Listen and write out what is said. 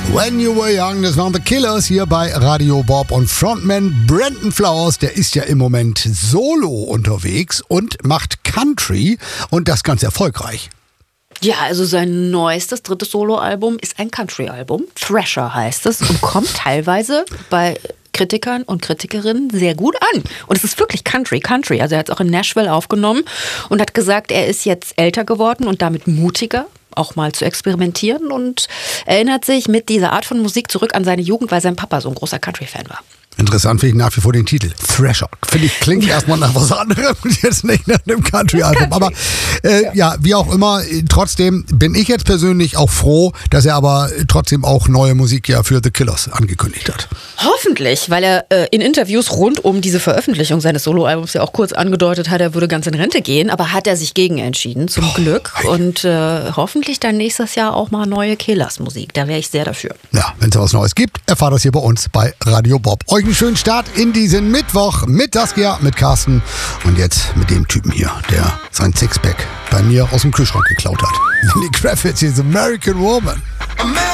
When You Were Young, das waren The Killers hier bei Radio Bob. Und Frontman Brandon Flowers, der ist ja im Moment solo unterwegs und macht Country und das ganz erfolgreich. Ja, also sein neuestes, drittes Soloalbum ist ein Country-Album. Thrasher heißt es und kommt teilweise bei Kritikern und Kritikerinnen sehr gut an. Und es ist wirklich Country. Also er hat es auch in Nashville aufgenommen und hat gesagt, er ist jetzt älter geworden und damit mutiger, auch mal zu experimentieren und erinnert sich mit dieser Art von Musik zurück an seine Jugend, weil sein Papa so ein großer Country-Fan war. Interessant finde ich nach wie vor den Titel. Thrasher. Finde ich, klingt erstmal nach was anderem und jetzt nicht nach einem Country-Album. Aber ja, wie auch immer, trotzdem bin ich jetzt persönlich auch froh, dass er aber trotzdem auch neue Musik ja für The Killers angekündigt hat. Hoffentlich, weil er in Interviews rund um diese Veröffentlichung seines Soloalbums ja auch kurz angedeutet hat, er würde ganz in Rente gehen, aber hat er sich gegen entschieden, zum Glück. Und hoffentlich dann nächstes Jahr auch mal neue Killers-Musik. Da wäre ich sehr dafür. Ja, wenn es was Neues gibt, erfahrt das hier bei uns bei Radio Bob. Euch einen schönen Start in diesen Mittwoch mit Saskia, mit Carsten und jetzt mit dem Typen hier, der sein Sixpack bei mir aus dem Kühlschrank geklaut hat. Lenny Kravitz, hier ist American Woman.